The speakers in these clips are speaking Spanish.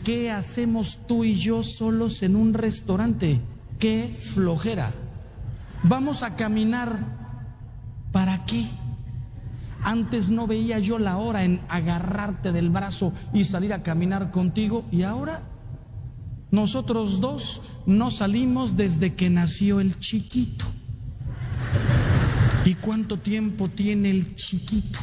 ¿qué hacemos tú y yo solos en un restaurante? ¡Qué flojera! Vamos a caminar. ¿Para qué? Antes no veía yo la hora en agarrarte del brazo y salir a caminar contigo, y ahora nosotros dos no salimos desde que nació el chiquito. ¿Y cuánto tiempo tiene el chiquito?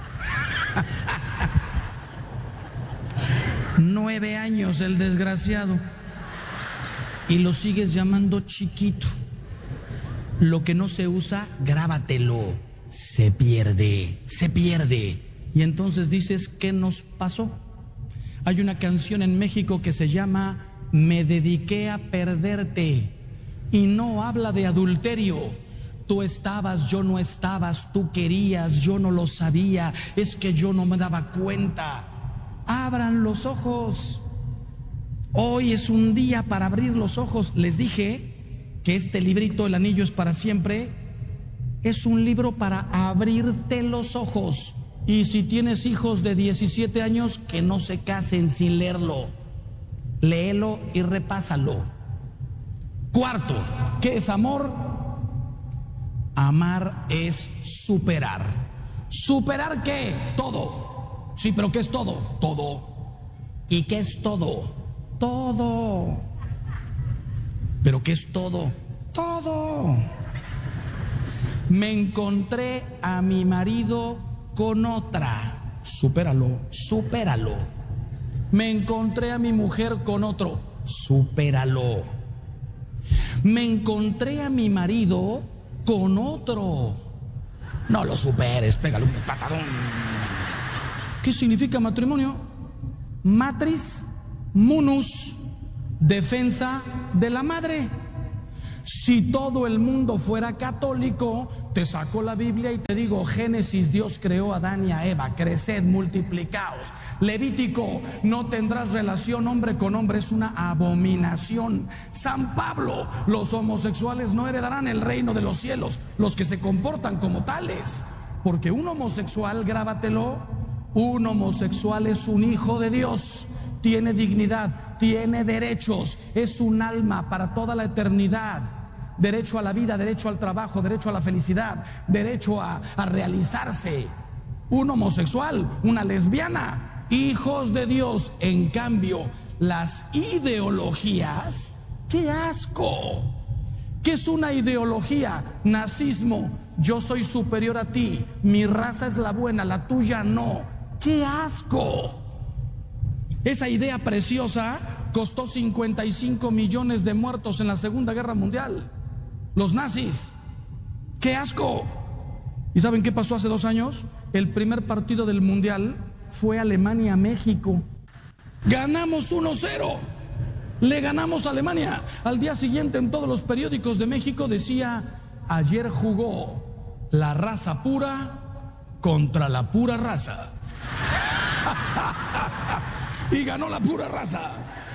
9 años el desgraciado, y lo sigues llamando chiquito. Lo que no se usa, grábatelo. Se pierde, se pierde. Y entonces dices, ¿qué nos pasó? Hay una canción en México que se llama Me dediqué a perderte, y no habla de adulterio. Tú estabas, yo no estabas, tú querías, yo no lo sabía, es que yo no me daba cuenta. Abran los ojos. Hoy es un día para abrir los ojos. Les dije que este librito, El Anillo es para siempre, es un libro para abrirte los ojos. Y si tienes hijos de 17 años, que no se casen sin leerlo. Léelo y repásalo. Cuarto, ¿qué es amor? Amar es superar. ¿Superar qué? Todo. Sí, pero ¿qué es todo? Todo. ¿Y qué es todo? Todo. ¿Pero qué es todo? Todo. Me encontré a mi marido con otra. Supéralo, supéralo. Me encontré a mi mujer con otro. Supéralo. Me encontré a mi marido con otro. No lo superes, pégale un patadón. ¿Qué significa matrimonio? Matris munus, defensa de la madre. Si todo el mundo fuera católico, te saco la Biblia y te digo, Génesis, Dios creó a Adán y a Eva, creced, multiplicaos. Levítico, no tendrás relación hombre con hombre, es una abominación. San Pablo, los homosexuales no heredarán el reino de los cielos, los que se comportan como tales. Porque un homosexual, grábatelo, un homosexual es un hijo de Dios. Tiene dignidad, tiene derechos, es un alma para toda la eternidad. Derecho a la vida, derecho al trabajo, derecho a la felicidad, derecho a realizarse. Un homosexual, una lesbiana, hijos de Dios. En cambio, las ideologías, ¡qué asco! ¿Qué es una ideología? Nazismo, yo soy superior a ti, mi raza es la buena, la tuya no. ¡Qué asco! Esa idea preciosa costó 55 millones de muertos en la Segunda Guerra Mundial. Los nazis. ¡Qué asco! ¿Y saben qué pasó hace 2 años? El primer partido del Mundial fue Alemania-México. Ganamos 1-0. Le ganamos a Alemania. Al día siguiente en todos los periódicos de México decía, ayer jugó la raza pura contra la pura raza. Y ganó la pura raza.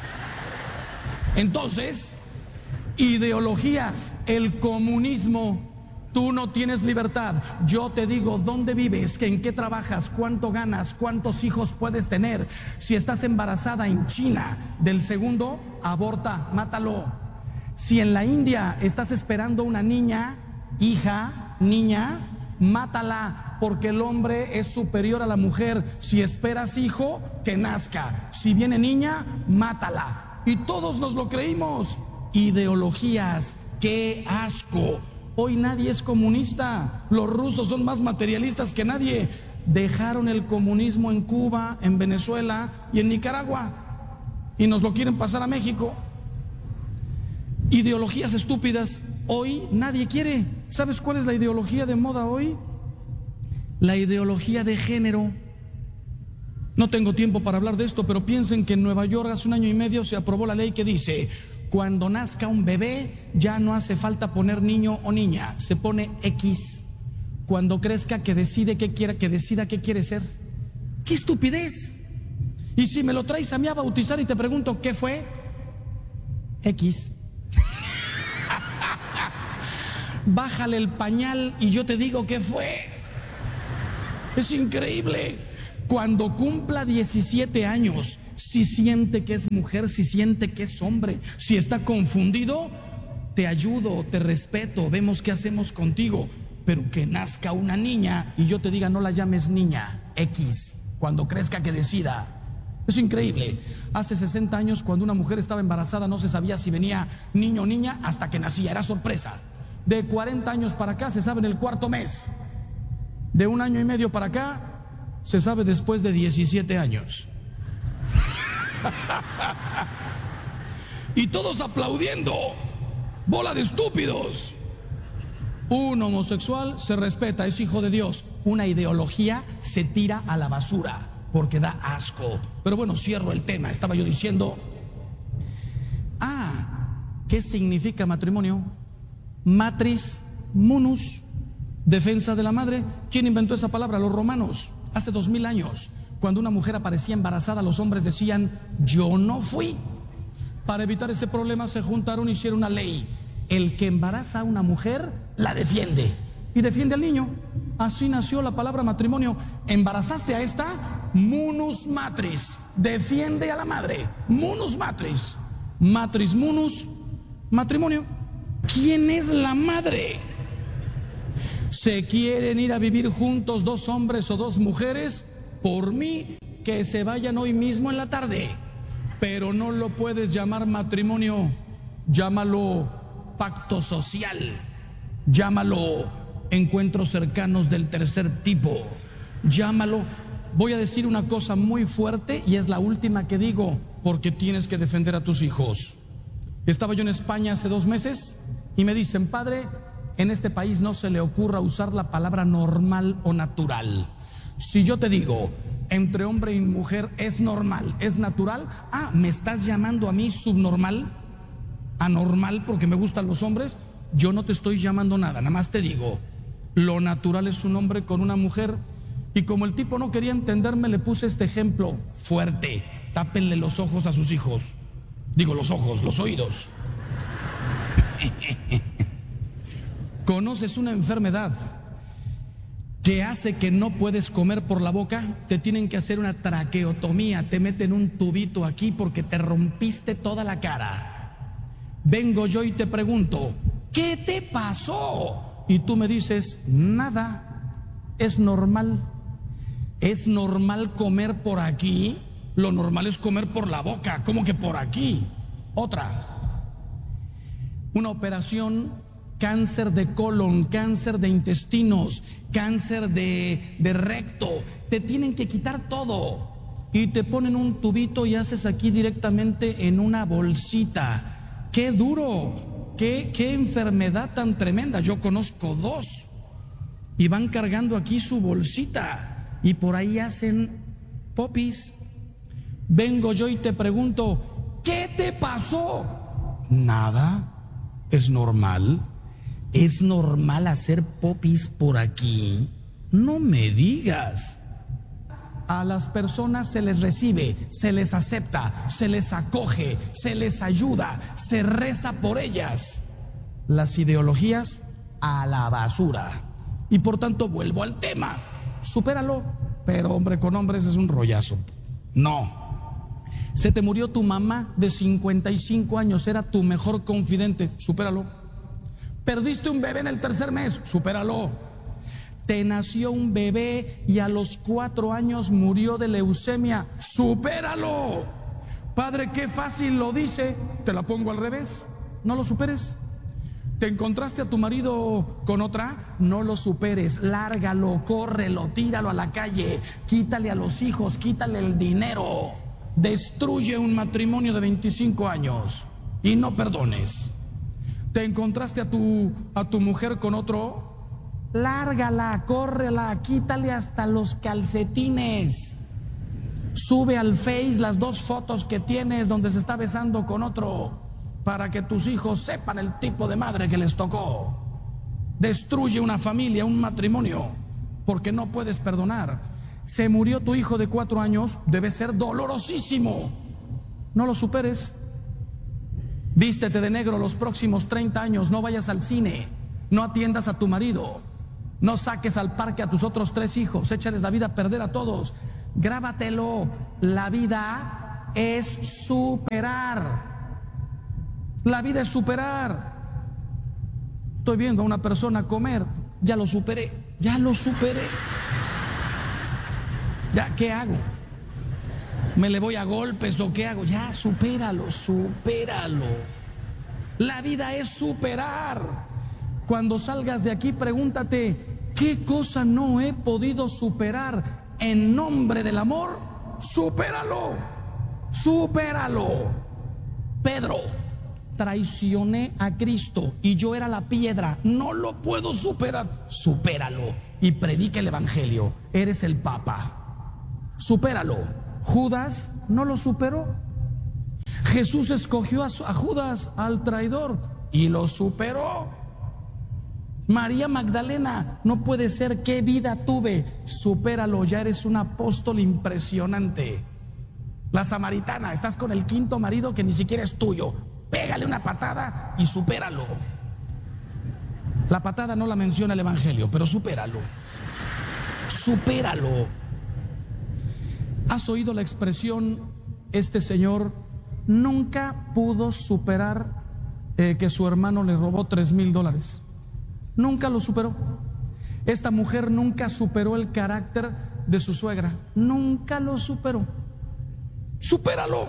Entonces, ideologías, el comunismo, tú no tienes libertad. Yo te digo dónde vives, en qué trabajas, cuánto ganas, cuántos hijos puedes tener. Si estás embarazada en China del segundo, aborta, mátalo. Si en la India estás esperando una niña, hija, niña, mátala. Porque el hombre es superior a la mujer. Si esperas hijo, que nazca. Si viene niña, mátala. Y todos nos lo creímos. Ideologías, qué asco. Hoy nadie es comunista. Los rusos son más materialistas que nadie. Dejaron el comunismo en Cuba, en Venezuela y en Nicaragua. Y nos lo quieren pasar a México. Ideologías estúpidas. Hoy nadie quiere. ¿Sabes cuál es la ideología de moda hoy? La ideología de género. No tengo tiempo para hablar de esto, pero piensen que en Nueva York hace 1 año y medio se aprobó la ley que dice, cuando nazca un bebé ya no hace falta poner niño o niña, se pone X. Cuando crezca que decida qué quiere ser. ¡Qué estupidez! Y si me lo traes a mí a bautizar y te pregunto ¿qué fue? X. Bájale el pañal y yo te digo qué fue. Es increíble. Cuando cumpla 17 años, si siente que es mujer, si siente que es hombre, si está confundido, te ayudo, te respeto, vemos qué hacemos contigo. Pero que nazca una niña y yo te diga, no la llames niña, X, cuando crezca que decida. Es increíble. Hace 60 años, cuando una mujer estaba embarazada, no se sabía si venía niño o niña hasta que nacía, era sorpresa. De 40 años para acá se sabe en el cuarto mes. De 1 año y medio para acá se sabe después de 17 años. Y todos aplaudiendo. Bola de estúpidos. Un homosexual se respeta, es hijo de Dios. Una ideología se tira a la basura porque da asco. Pero bueno, cierro el tema. Estaba yo diciendo, ¿qué significa matrimonio? Matris munus, defensa de la madre. ¿Quién inventó esa palabra? Los romanos, hace 2000 años. Cuando una mujer aparecía embarazada, los hombres decían, yo no fui. Para evitar ese problema se juntaron y hicieron una ley. El que embaraza a una mujer la defiende y defiende al niño. Así nació la palabra matrimonio. Embarazaste a esta, munus matris, defiende a la madre. Munus matris, matris munus, matrimonio. ¿Quién es la madre? ¿Se quieren ir a vivir juntos 2 hombres o 2 mujeres? Por mí, que se vayan hoy mismo en la tarde. Pero no lo puedes llamar matrimonio, llámalo pacto social, llámalo encuentros cercanos del tercer tipo, llámalo. Voy a decir una cosa muy fuerte y es la última que digo, porque tienes que defender a tus hijos. Estaba yo en España hace 2 meses y me dicen, padre, en este país no se le ocurra usar la palabra normal o natural. Si yo te digo, entre hombre y mujer es normal, es natural, ¿me estás llamando a mí subnormal? Anormal porque me gustan los hombres. Yo no te estoy llamando nada, nada más te digo, lo natural es un hombre con una mujer. Y como el tipo no quería entenderme, le puse este ejemplo fuerte: tápenle los ojos a sus hijos. Digo los ojos, los oídos. ¿Conoces una enfermedad que hace que no puedes comer por la boca? Te tienen que hacer una traqueotomía, te meten un tubito aquí porque te rompiste toda la cara. Vengo yo y te pregunto, ¿qué te pasó? Y tú me dices, nada, es normal. ¿Es normal comer por aquí? Lo normal es comer por la boca. ¿Cómo que por aquí? Otra, una operación, cáncer de colon, cáncer de intestinos, cáncer de recto. Te tienen que quitar todo y te ponen un tubito y haces aquí directamente en una bolsita. ¡Qué duro! ¡Qué enfermedad tan tremenda! Yo conozco 2 y van cargando aquí su bolsita y por ahí hacen popis. Vengo yo y te pregunto, ¿qué te pasó? Nada, es normal. ¿Es normal hacer popis por aquí? No me digas. A las personas se les recibe, se les acepta, se les acoge, se les ayuda, se reza por ellas. Las ideologías a la basura. Y por tanto vuelvo al tema. Supéralo, pero hombre con hombres es un rollazo. No. Se te murió tu mamá de 55 años, era tu mejor confidente. Supéralo. Perdiste un bebé en el 3er mes. Supéralo. Te nació un bebé y a los 4 años murió de leucemia. ¡Supéralo! Padre, qué fácil lo dice. Te la pongo al revés. No lo superes. ¿Te encontraste a tu marido con otra? No lo superes. Lárgalo, córrelo, tíralo a la calle. Quítale a los hijos, quítale el dinero. Destruye un matrimonio de 25 años y no perdones. ¿Te encontraste a tu mujer con otro? Lárgala, córrela, quítale hasta los calcetines. Sube al Face las 2 fotos que tienes donde se está besando con otro, para que tus hijos sepan el tipo de madre que les tocó. Destruye una familia, un matrimonio, porque no puedes perdonar. Se murió tu hijo de 4 años, debe ser dolorosísimo. No lo superes. Vístete de negro los próximos 30 años, no vayas al cine, no atiendas a tu marido. No saques al parque a tus otros 3 hijos, échales la vida a perder a todos. Grábatelo. La vida es superar. La vida es superar. Estoy viendo a una persona comer, ya lo superé. Ya, ¿qué hago? ¿Me le voy a golpes o qué hago? Ya, supéralo. La vida es superar. Cuando salgas de aquí, pregúntate, ¿qué cosa no he podido superar en nombre del amor? Supéralo. Pedro: traicioné a Cristo y yo era la piedra, no lo puedo superar. Supéralo y predica el evangelio. Eres el Papa. Supéralo. Judas no lo superó. Jesús escogió a Judas, al traidor, y lo superó. María Magdalena: no puede ser, qué vida tuve. Supéralo, ya eres un apóstol impresionante. La samaritana: estás con el quinto marido que ni siquiera es tuyo, pégale una patada y supéralo. La patada no la menciona el evangelio, pero supéralo. ¿Has oído la expresión, este señor nunca pudo superar que su hermano le robó $3,000? Nunca lo superó. Esta mujer nunca superó el carácter de su suegra. Nunca lo superó. Supéralo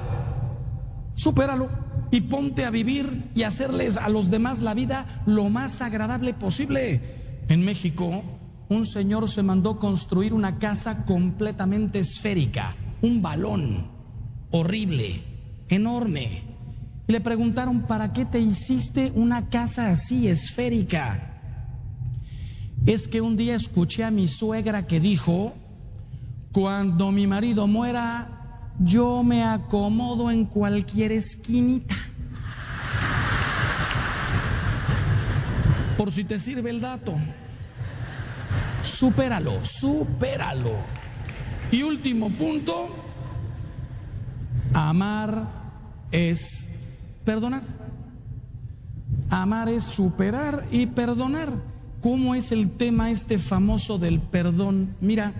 y ponte a vivir y hacerles a los demás la vida lo más agradable posible. En México, un señor se mandó construir una casa completamente esférica, un balón horrible, enorme. Y le preguntaron: ¿para qué te hiciste una casa así, esférica? Es que un día escuché a mi suegra que dijo: cuando mi marido muera, yo me acomodo en cualquier esquinita. Por si te sirve el dato. Supéralo. Y último punto: amar es perdonar. Amar es superar y perdonar. ¿Cómo es el tema este famoso del perdón? Mira,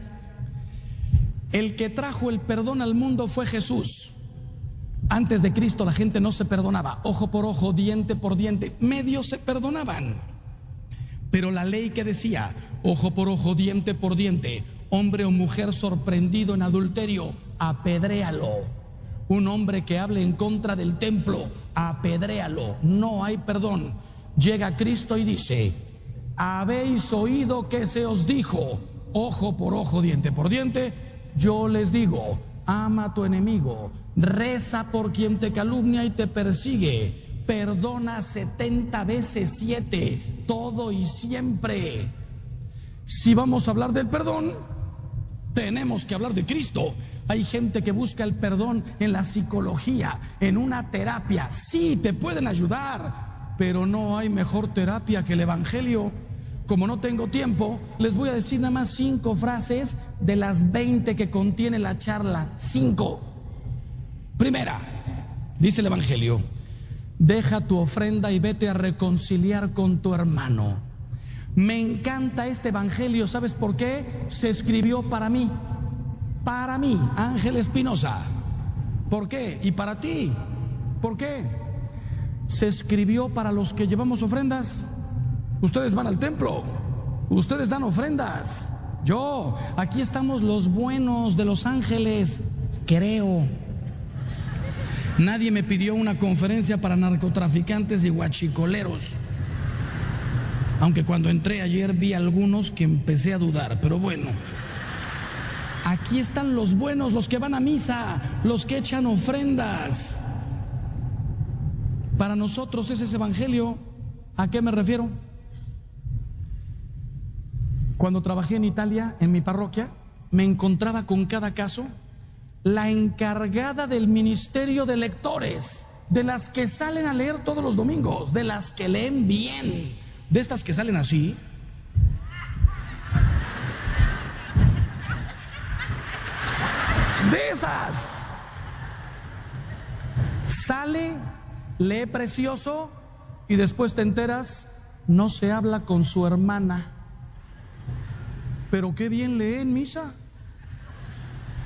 el que trajo el perdón al mundo fue Jesús. Antes de Cristo la gente no se perdonaba. Ojo por ojo, diente por diente, medio se perdonaban. Pero la ley que decía ojo por ojo, diente por diente, hombre o mujer sorprendido en adulterio, apedréalo. Un hombre que hable en contra del templo, apedréalo. No hay perdón. Llega Cristo y dice: habéis oído que se os dijo ojo por ojo, diente por diente. Yo les digo: ama a tu enemigo, reza por quien te calumnia y te persigue, perdona 70 veces 7, todo y siempre. Si vamos a hablar del perdón, tenemos que hablar de Cristo. Hay gente que busca el perdón en la psicología, en una terapia. Sí, te pueden ayudar, pero no hay mejor terapia que el evangelio. Como no tengo tiempo, les voy a decir nada más 5 frases de las 20 que contiene la charla. 5. Primera, dice el evangelio: deja tu ofrenda y vete a reconciliar con tu hermano. Me encanta este evangelio. ¿Sabes por qué? Se escribió para mí, Ángel Espinosa. ¿Por qué? Y para ti. ¿Por qué? Se escribió para los que llevamos ofrendas. Ustedes van al templo, ustedes dan ofrendas. Aquí estamos los buenos de Los Ángeles, creo. Nadie me pidió una conferencia para narcotraficantes y guachicoleros. Aunque cuando entré ayer vi algunos que empecé a dudar, pero bueno. Aquí están los buenos, los que van a misa, los que echan ofrendas. Para nosotros es ese evangelio. ¿A qué me refiero? Cuando trabajé en Italia, en mi parroquia, me encontraba con cada caso la encargada del ministerio de lectores, de las que salen a leer todos los domingos, de las que leen bien, de estas que salen así. De esas. Sale, lee precioso y después te enteras, no se habla con su hermana. Pero qué bien lee en misa.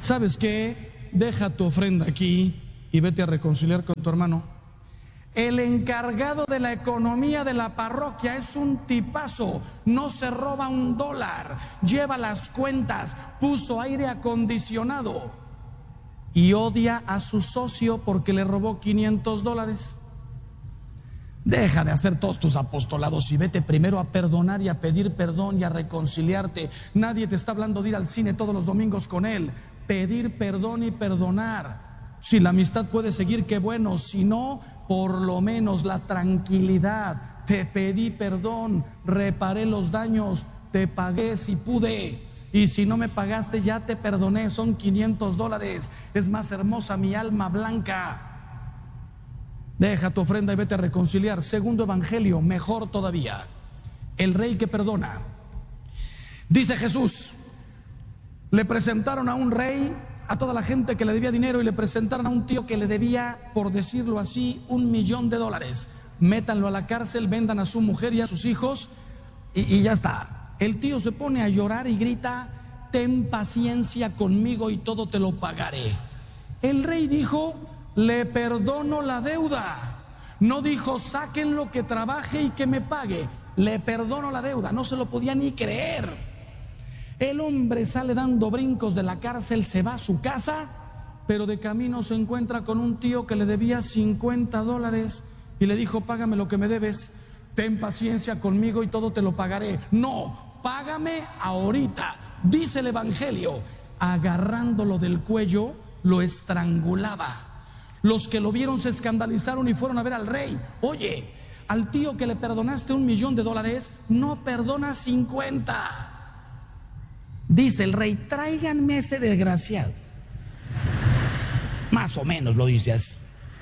¿sabes qué? Deja tu ofrenda aquí y vete a reconciliar con tu hermano. El encargado de la economía de la parroquia es un tipazo, no se roba $1, lleva las cuentas, puso aire acondicionado y odia a su socio porque le robó $500. Deja de hacer todos tus apostolados y vete primero a perdonar y a pedir perdón y a reconciliarte. Nadie te está hablando de ir al cine todos los domingos con él. Pedir perdón y perdonar. Si la amistad puede seguir, qué bueno. Si no, por lo menos la tranquilidad. Te pedí perdón, reparé los daños, te pagué si pude. Y si no me pagaste, ya te perdoné, son $500. Es más hermosa mi alma blanca. Deja tu ofrenda y vete a reconciliar. Segundo evangelio, mejor todavía. El rey que perdona. Dice Jesús, le presentaron a un rey, a toda la gente que le debía dinero, y le presentaron a un tío que le debía, por decirlo así, $1,000,000. Métanlo a la cárcel, vendan a su mujer y a sus hijos y ya está. El tío se pone a llorar y grita: ten paciencia conmigo y todo te lo pagaré. El rey dijo: le perdono la deuda. No dijo: saquen lo que trabaje y que me pague. Le perdono la deuda. No se lo podía ni creer. El hombre sale dando brincos de la cárcel, se va a su casa, pero de camino se encuentra con un tío que le debía $50 y le dijo: págame lo que me debes, ten paciencia conmigo y todo te lo pagaré. No, págame ahorita. Dice el evangelio, agarrándolo del cuello, lo estrangulaba. Los que lo vieron se escandalizaron y fueron a ver al rey. Oye, al tío que le perdonaste $1,000,000, no perdona 50. Dice el rey: tráiganme ese desgraciado. Más o menos lo dice así.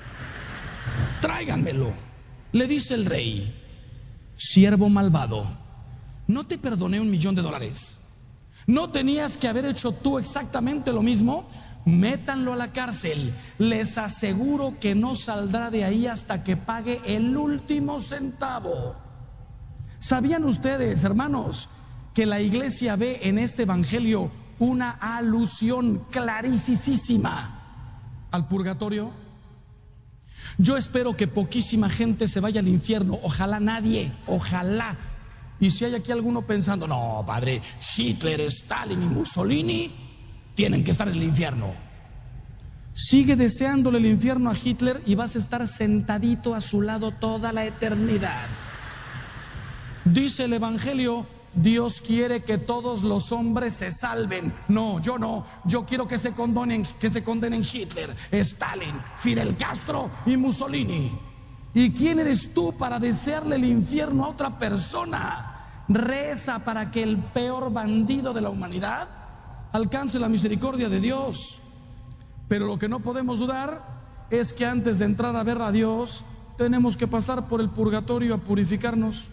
Tráiganmelo. Le dice el rey: siervo malvado, ¿no te perdoné $1,000,000? ¿No tenías que haber hecho tú exactamente lo mismo? Métanlo a la cárcel. Les aseguro que no saldrá de ahí hasta que pague el último centavo. ¿Sabían ustedes, hermanos, que la iglesia ve en este evangelio una alusión clarísima al purgatorio? Yo espero que poquísima gente se vaya al infierno. Ojalá nadie, ojalá. Y si hay aquí alguno pensando: no, padre, Hitler, Stalin y Mussolini tienen que estar en el infierno. Sigue deseándole el infierno a Hitler y vas a estar sentadito a su lado toda la eternidad. Dice el evangelio: Dios quiere que todos los hombres se salven. No, yo quiero que se condenen Hitler, Stalin, Fidel Castro y Mussolini. ¿Y quién eres tú para desearle el infierno a otra persona? Reza para que el peor bandido de la humanidad alcance la misericordia de Dios. Pero lo que no podemos dudar es que antes de entrar a ver a Dios tenemos que pasar por el purgatorio a purificarnos.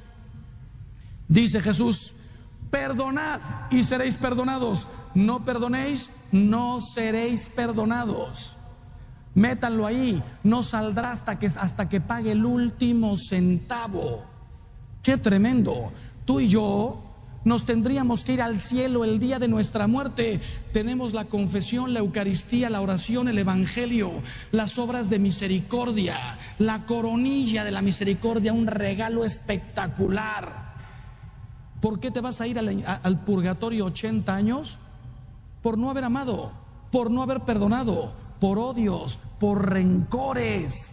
Dice Jesús: perdonad y seréis perdonados. No perdonéis, no seréis perdonados. Métanlo ahí, no saldrá hasta que pague el último centavo. ¡Qué tremendo! Tú y yo nos tendríamos que ir al cielo el día de nuestra muerte. Tenemos la confesión, la Eucaristía, la oración, el Evangelio, las obras de misericordia, la coronilla de la misericordia, un regalo espectacular. ¿Por qué te vas a ir al purgatorio 80 años? Por no haber amado, por no haber perdonado, por odios, por rencores.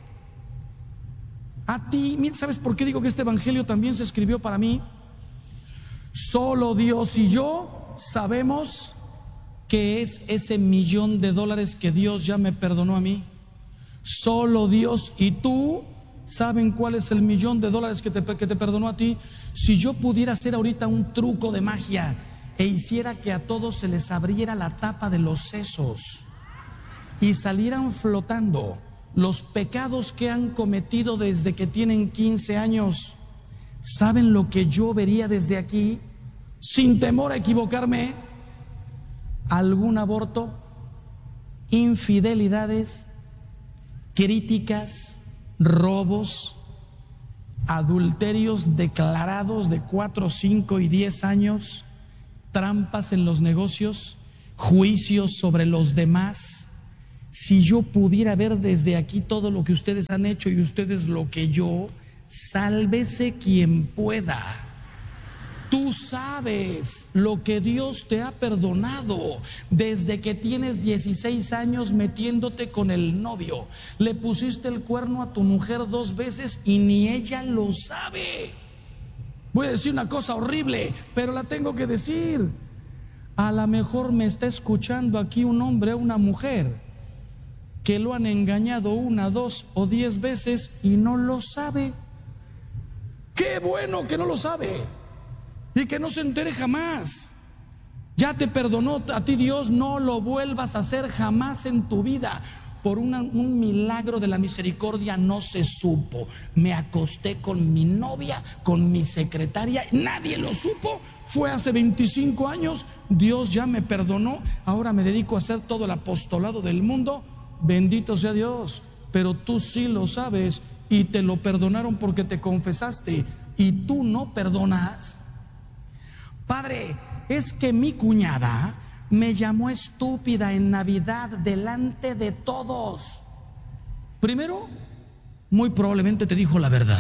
A ti, ¿sabes por qué digo que este evangelio también se escribió para mí? Solo Dios y yo sabemos qué es ese $1,000,000 que Dios ya me perdonó a mí. Solo Dios y tú saben cuál es el $1,000,000 que te perdonó a ti. Si yo pudiera hacer ahorita un truco de magia e hiciera que a todos se les abriera la tapa de los sesos y salieran flotando los pecados que han cometido desde que tienen 15 años, ¿saben lo que yo vería desde aquí? Sin temor a equivocarme: algún aborto, infidelidades, críticas, robos, adulterios declarados de 4, 5 y 10 años, trampas en los negocios, juicios sobre los demás. Si yo pudiera ver desde aquí todo lo que ustedes han hecho y ustedes lo que yo, sálvese quien pueda. Tú sabes lo que Dios te ha perdonado desde que tienes 16 años metiéndote con el novio. Le pusiste el cuerno a tu mujer 2 veces y ni ella lo sabe. Voy a decir una cosa horrible, pero la tengo que decir. A lo mejor me está escuchando aquí un hombre o una mujer que lo han engañado 1, 2 o 10 veces y no lo sabe. Qué bueno que no lo sabe y que no se entere jamás. Ya te perdonó a ti Dios, no lo vuelvas a hacer jamás en tu vida. Por un milagro de la misericordia no se supo. Me acosté con mi novia, con mi secretaria, nadie lo supo. Fue hace 25 años, Dios ya me perdonó. Ahora me dedico a hacer todo el apostolado del mundo. Bendito sea Dios. Pero tú sí lo sabes y te lo perdonaron porque te confesaste y tú no perdonas. Padre, es que mi cuñada me llamó estúpida en Navidad delante de todos. Primero, muy probablemente te dijo la verdad.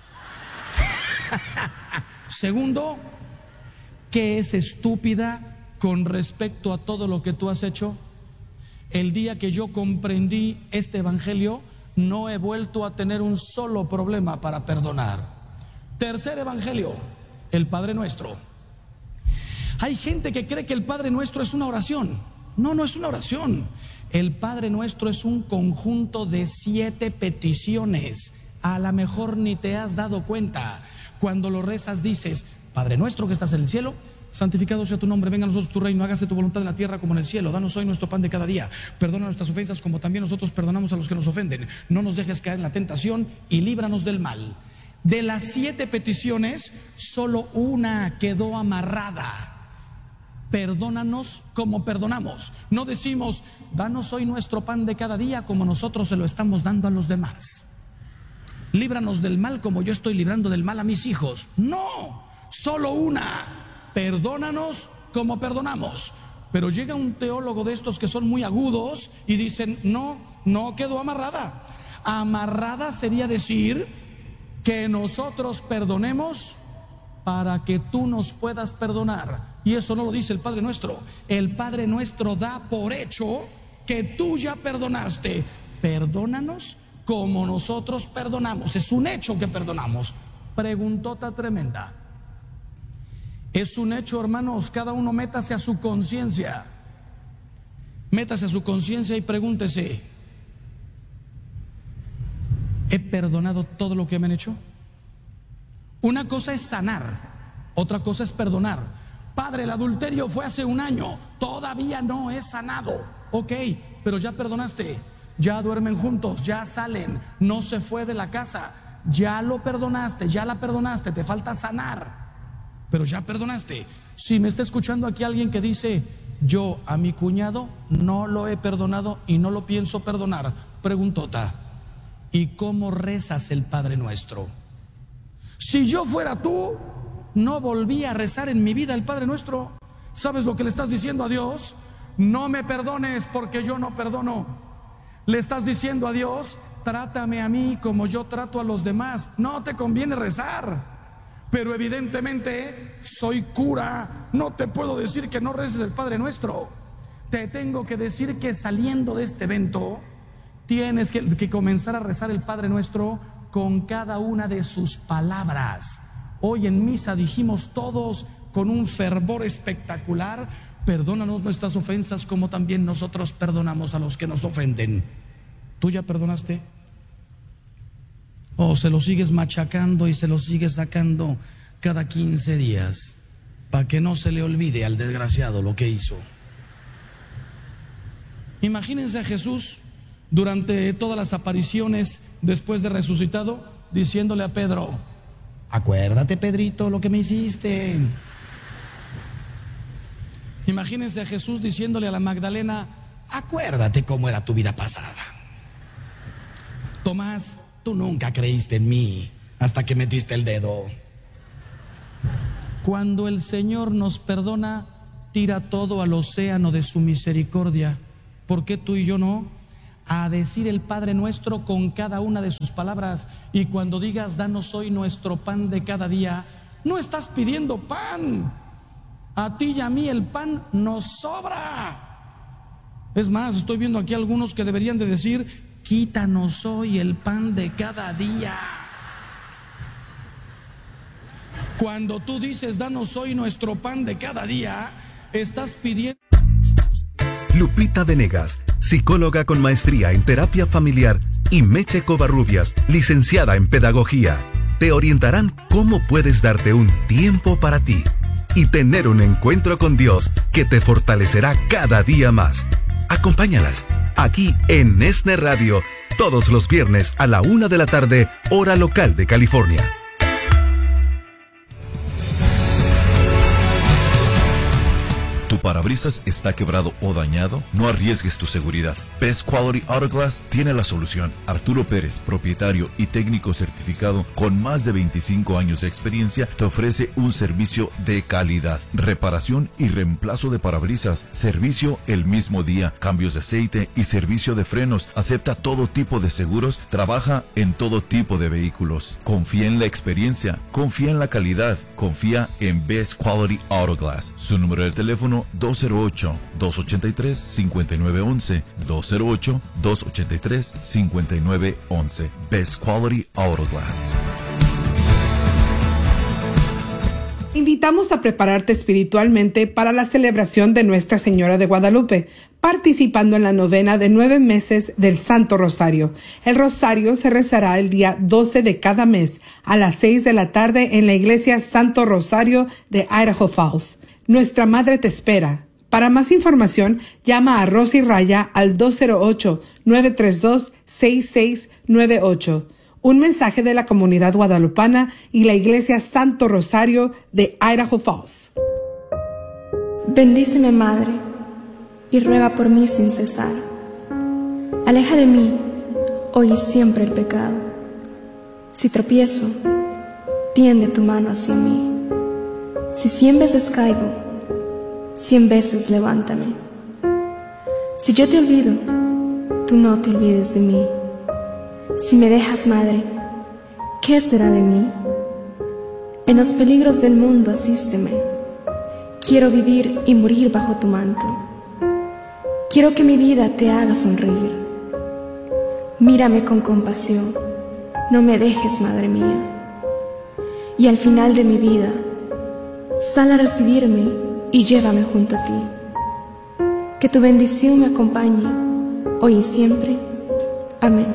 Segundo, que es estúpida con respecto a todo lo que tú has hecho. El día que yo comprendí este evangelio, no he vuelto a tener un solo problema para perdonar. Tercer evangelio, el Padre Nuestro. Hay gente que cree que el Padre Nuestro es una oración. No, no es una oración. El Padre Nuestro es un conjunto de 7 peticiones. A lo mejor ni te has dado cuenta. Cuando lo rezas dices: Padre Nuestro que estás en el cielo, santificado sea tu nombre, venga a nosotros tu reino, hágase tu voluntad en la tierra como en el cielo. Danos hoy nuestro pan de cada día. Perdona nuestras ofensas como también nosotros perdonamos a los que nos ofenden. No nos dejes caer en la tentación y líbranos del mal. De las 7 peticiones, solo una quedó amarrada. Perdónanos como perdonamos. No decimos: danos hoy nuestro pan de cada día como nosotros se lo estamos dando a los demás. Líbranos del mal como yo estoy librando del mal a mis hijos. No, solo una: perdónanos como perdonamos. Pero llega un teólogo de estos que son muy agudos y dicen: no, no quedó amarrada. Amarrada sería decir que nosotros perdonemos para que tú nos puedas perdonar. Y eso no lo dice el Padre Nuestro. El Padre Nuestro da por hecho que tú ya perdonaste. Perdónanos como nosotros perdonamos. Es un hecho que perdonamos. Preguntota tremenda. Es un hecho, hermanos. Cada uno métase a su conciencia. Métase a su conciencia y pregúntese: ¿he perdonado todo lo que me han hecho? Una cosa es sanar, otra cosa es perdonar. Padre, el adulterio fue hace 1 año, todavía no he sanado. Ok, pero ya perdonaste, ya duermen juntos, ya salen, no se fue de la casa, ya lo perdonaste, ya la perdonaste, te falta sanar, pero ya perdonaste. Si me está escuchando aquí alguien que dice: yo a mi cuñado no lo he perdonado y no lo pienso perdonar, preguntota: ¿y cómo rezas el Padre Nuestro? Si yo fuera tú, no volví a rezar en mi vida el Padre Nuestro. ¿Sabes lo que le estás diciendo a Dios? No me perdones porque yo no perdono. Le estás diciendo a Dios: trátame a mí como yo trato a los demás. No te conviene rezar. Pero evidentemente soy cura, no te puedo decir que no reces el Padre Nuestro. Te tengo que decir que saliendo de este evento tienes que comenzar a rezar el Padre Nuestro con cada una de sus palabras. Hoy en misa dijimos todos con un fervor espectacular: perdónanos nuestras ofensas como también nosotros perdonamos a los que nos ofenden. ¿Tú ya perdonaste? ¿O se lo sigues machacando y se lo sigues sacando cada 15 días para que no se le olvide al desgraciado lo que hizo? Imagínense a Jesús durante todas las apariciones después de resucitado, diciéndole a Pedro: acuérdate, Pedrito, lo que me hiciste. Imagínense a Jesús diciéndole a la Magdalena: acuérdate cómo era tu vida pasada. Tomás, tú nunca creíste en mí hasta que metiste el dedo. Cuando el Señor nos perdona, tira todo al océano de su misericordia. ¿Por qué tú y yo no? A decir el Padre Nuestro con cada una de sus palabras. Y cuando digas, danos hoy nuestro pan de cada día, no estás pidiendo pan. A ti y a mí el pan nos sobra. Es más, estoy viendo aquí algunos que deberían de decir, quítanos hoy el pan de cada día. Cuando tú dices, danos hoy nuestro pan de cada día, estás pidiendo. Lupita Venegas, psicóloga con maestría en terapia familiar, y Meche Covarrubias, licenciada en pedagogía, te orientarán cómo puedes darte un tiempo para ti y tener un encuentro con Dios que te fortalecerá cada día más. Acompáñalas aquí en ESNE Radio todos los viernes a la 1 de la tarde, hora local de California. ¿Tu parabrisas está quebrado o dañado? No arriesgues tu seguridad. Best Quality Auto Glass tiene la solución. Arturo Pérez, propietario y técnico certificado con más de 25 años de experiencia, te ofrece un servicio de calidad. Reparación y reemplazo de parabrisas, servicio el mismo día, cambios de aceite y servicio de frenos. Acepta todo tipo de seguros, trabaja en todo tipo de vehículos. Confía en la experiencia, confía en la calidad, confía en Best Quality Auto Glass. Su número de teléfono 208-283-5911, 208-283-5911. Best Quality Auto Glass. Invitamos a prepararte espiritualmente para la celebración de Nuestra Señora de Guadalupe, participando en la novena de 9 meses del Santo Rosario. El Rosario se rezará el día 12 de cada mes a las 6 de la tarde en la iglesia Santo Rosario de Idaho Falls. Nuestra Madre te espera. Para más información, llama a Rosy Raya al 208-932-6698. Un mensaje de la comunidad guadalupana y la iglesia Santo Rosario de Idaho Falls. Bendíceme, Madre, y ruega por mí sin cesar. Aleja de mí, hoy y siempre, el pecado. Si tropiezo, tiende tu mano hacia mí. Si 100 veces caigo, 100 veces levántame. Si yo te olvido, tú no te olvides de mí. Si me dejas, Madre, ¿qué será de mí? En los peligros del mundo asísteme. Quiero vivir y morir bajo tu manto. Quiero que mi vida te haga sonreír. Mírame con compasión, no me dejes, Madre mía. Y al final de mi vida, sal a recibirme y llévame junto a ti. Que tu bendición me acompañe, hoy y siempre. Amén.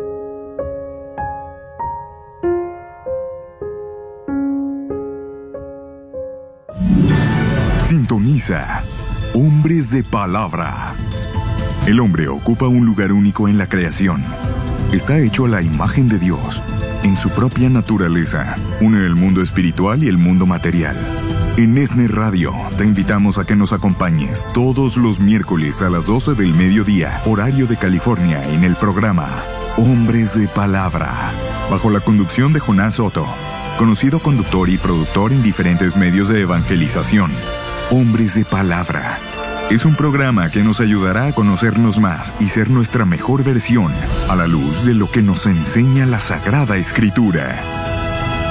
Sintoniza Hombres de Palabra. El hombre ocupa un lugar único en la creación. Está hecho a la imagen de Dios. En su propia naturaleza, une el mundo espiritual y el mundo material. En ESNE Radio te invitamos a que nos acompañes todos los miércoles a las 12 del mediodía, horario de California, en el programa Hombres de Palabra, bajo la conducción de Jonás Soto, conocido conductor y productor en diferentes medios de evangelización. Hombres de Palabra es un programa que nos ayudará a conocernos más y ser nuestra mejor versión a la luz de lo que nos enseña la Sagrada Escritura.